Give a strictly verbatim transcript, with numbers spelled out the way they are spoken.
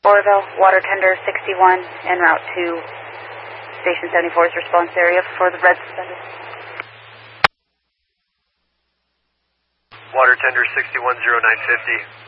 Oroville, water tender sixty-one en route to Station seventy-four's response area for the red suspended. Water tender sixty-one zero nine fifty.